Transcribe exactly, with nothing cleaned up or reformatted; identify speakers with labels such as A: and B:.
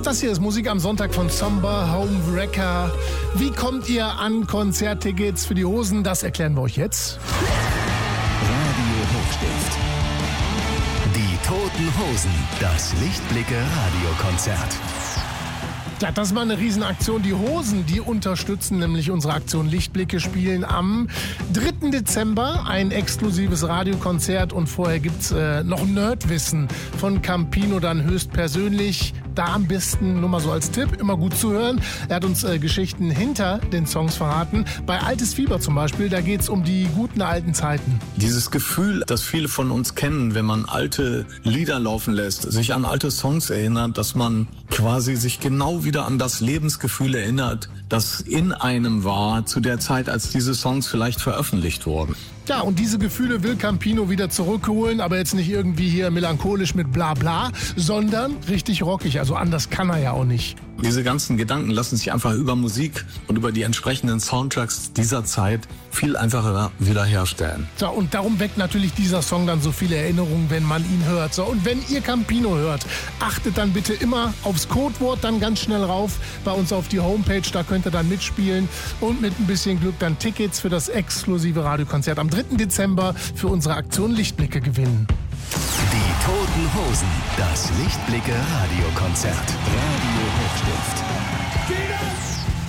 A: Das hier ist Musik am Sonntag von Somber Homewrecker. Wie kommt ihr an Konzerttickets für die Hosen? Das erklären wir euch jetzt.
B: Radio Hochstift. Die Toten Hosen. Das Lichtblicke Radiokonzert.
A: Ja, das ist mal eine Riesenaktion. Die Hosen, die unterstützen nämlich unsere Aktion Lichtblicke, spielen am dritten Dezember ein exklusives Radiokonzert und vorher gibt's äh, noch Nerdwissen von Campino dann höchstpersönlich. Da am besten, nur mal so als Tipp, immer gut zuhören. Er hat uns äh, Geschichten hinter den Songs verraten. Bei Altes Fieber zum Beispiel, da geht's um die guten alten Zeiten.
C: Dieses Gefühl, das viele von uns kennen, wenn man alte Lieder laufen lässt, sich an alte Songs erinnert, dass man quasi sich genau wieder an das Lebensgefühl erinnert, das in einem war zu der Zeit, als diese Songs vielleicht veröffentlicht wurden.
A: Ja, und diese Gefühle will Campino wieder zurückholen, aber jetzt nicht irgendwie hier melancholisch mit bla bla, sondern richtig rockig. Also anders kann er ja auch nicht.
C: Diese ganzen Gedanken lassen sich einfach über Musik und über die entsprechenden Soundtracks dieser Zeit viel einfacher wiederherstellen.
A: So, und darum weckt natürlich dieser Song dann so viele Erinnerungen, wenn man ihn hört. So, und wenn ihr Campino hört, achtet dann bitte immer aufs Codewort, dann ganz schnell rauf bei uns auf die Homepage, da könnt ihr dann mitspielen und mit ein bisschen Glück dann Tickets für das exklusive Radiokonzert am dritten Dezember für unsere Aktion Lichtblicke gewinnen.
B: Die Toten Hosen. Das Lichtblicke Radiokonzert. Radio Hochstift.